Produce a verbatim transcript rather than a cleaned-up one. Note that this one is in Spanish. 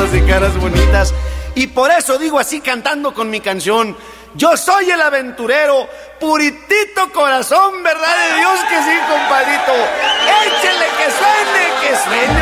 zapatos y caras bonitas. Y por eso digo así cantando con mi canción: yo soy el aventurero, puritito corazón, verdad de Dios que sí, compadrito. Échele que suene, que suene.